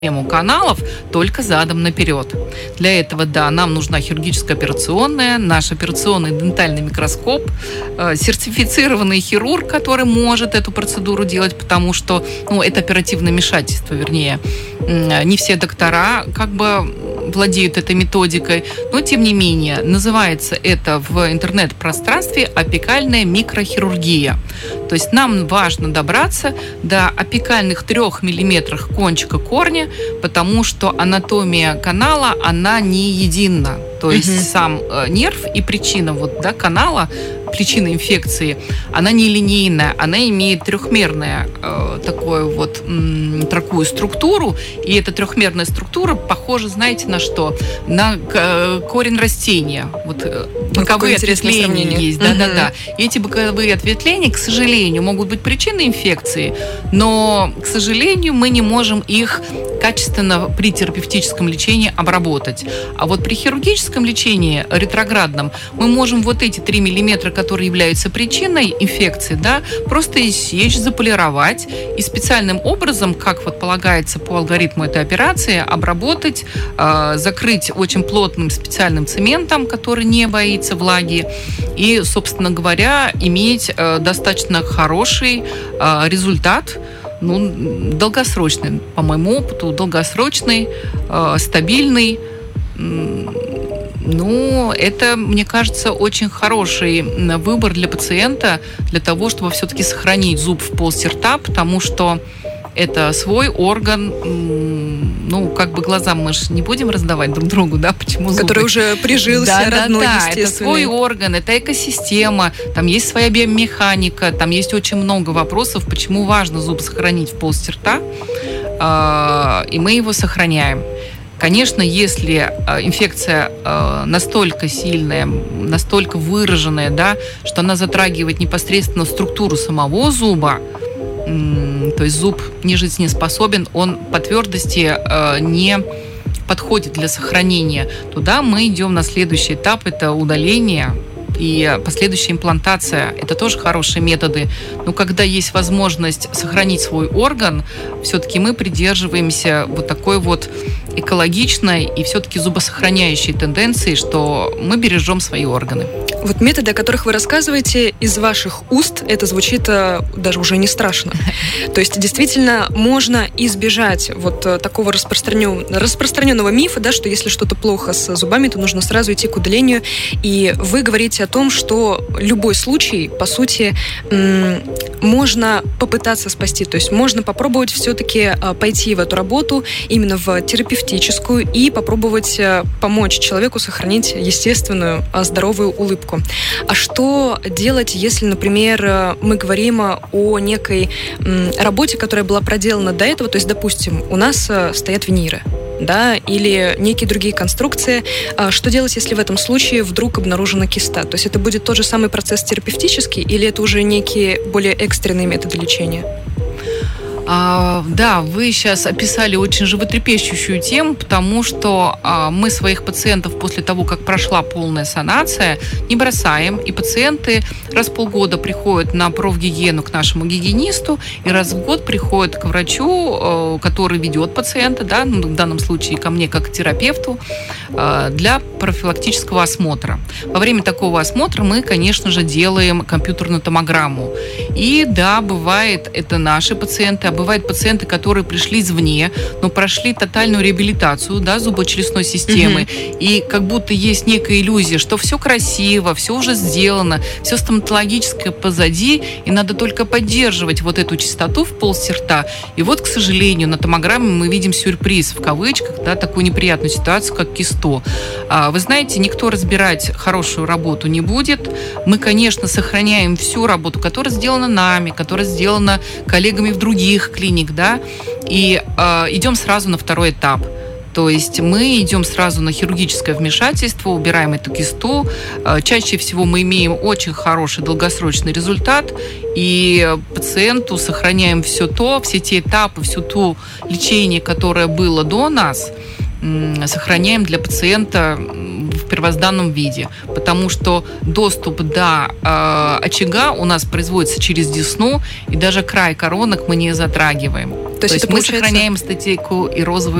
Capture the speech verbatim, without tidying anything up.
каналов только задом наперед. Для этого, да, нам нужна хирургическая операционная, наш операционный дентальный микроскоп, э, сертифицированный хирург, который может эту процедуру делать, потому что, ну, это оперативное вмешательство, вернее. Э, не все доктора как бы владеют этой методикой, но тем не менее называется это в интернет-пространстве апикальная микрохирургия. То есть нам важно добраться до апикальных трех миллиметров кончика корня, потому что анатомия канала, она не едина. То есть угу. сам э, нерв и причина вот, да, канала, причина инфекции, она не линейная, она имеет трехмерную э, такую вот м, такую структуру, и эта трехмерная структура похожа, знаете, на что? На э, корень растения. Вот э, боковые ответвления есть, да, угу. да, да. И эти боковые ответвления, к сожалению, могут быть причиной инфекции, но, к сожалению, мы не можем их качественно при терапевтическом лечении обработать. А вот при хирургическом лечении ретроградном мы можем вот эти три миллиметра, которые являются причиной инфекции, да, просто иссечь, заполировать и специальным образом, как вот полагается по алгоритму этой операции, обработать, э, закрыть очень плотным специальным цементом, который не боится влаги, и, собственно говоря, иметь э, достаточно хороший э, результат, ну, долгосрочный, по моему опыту, долгосрочный, э, стабильный. Ну, это, мне кажется, очень хороший выбор для пациента, для того, чтобы все-таки сохранить зуб в полости рта, потому что это свой орган, ну, как бы глаза мы же не будем раздавать друг другу, да, почему зубы? Который уже прижился, да, родной, да, да, это свой орган, это экосистема, там есть своя биомеханика, там есть очень много вопросов, почему важно зуб сохранить в полости рта, и мы его сохраняем. Конечно, если инфекция настолько сильная, настолько выраженная, да, что она затрагивает непосредственно структуру самого зуба, то есть зуб не жизнеспособен, он по твердости не подходит для сохранения, туда мы идем на следующий этап, это удаление и последующая имплантация. Это тоже хорошие методы. Но когда есть возможность сохранить свой орган, все-таки мы придерживаемся вот такой вот экологичной и все-таки зубосохраняющей тенденции, что мы бережем свои органы. Вот методы, о которых вы рассказываете, из ваших уст, это звучит даже уже не страшно. То есть действительно можно избежать вот такого распространенного, распространенного мифа, да, что если что-то плохо с зубами, то нужно сразу идти к удалению. И вы говорите о том, что любой случай, по сути, можно попытаться спасти. То есть можно попробовать все-таки пойти в эту работу, именно в терапевтическую, и попробовать помочь человеку сохранить естественную, здоровую улыбку. А что делать, если, например, мы говорим о некой работе, которая была проделана до этого? То есть, допустим, у нас стоят виниры, да, или некие другие конструкции. Что делать, если в этом случае вдруг обнаружена киста? То есть это будет тот же самый процесс терапевтический, или это уже некие более экстренные методы лечения? А, да, вы сейчас описали очень животрепещущую тему, потому что а, мы своих пациентов после того, как прошла полная санация, не бросаем, и пациенты раз в полгода приходят на профгигиену к нашему гигиенисту, и раз в год приходят к врачу, который ведет пациента, да, ну, в данном случае ко мне как к терапевту, для профилактического осмотра. Во время такого осмотра мы, конечно же, делаем компьютерную томограмму. И да, бывает, это наши пациенты, а бывают пациенты, которые пришли извне, но прошли тотальную реабилитацию, да, зубочелюстной системы, mm-hmm. и как будто есть некая иллюзия, что все красиво, все уже сделано, все стоматологическое позади, и надо только поддерживать вот эту чистоту в полости рта. И вот, к сожалению, на томограмме мы видим сюрприз, в кавычках, да, такую неприятную ситуацию, как кисту. Вы знаете, никто разбирать хорошую работу не будет. Мы, конечно, сохраняем всю работу, которая сделана нами, которая сделана коллегами в других клиник, да, и э, идем сразу на второй этап. То есть мы идем сразу на хирургическое вмешательство, убираем эту кисту. Чаще всего мы имеем очень хороший долгосрочный результат, и пациенту сохраняем все то, все те этапы, всю ту лечение, которое было до нас, сохраняем для пациента в первозданном виде, потому что доступ до э, очага у нас производится через десну, и даже край коронок мы не затрагиваем. То, То есть, есть мы получается... сохраняем статейку и розовый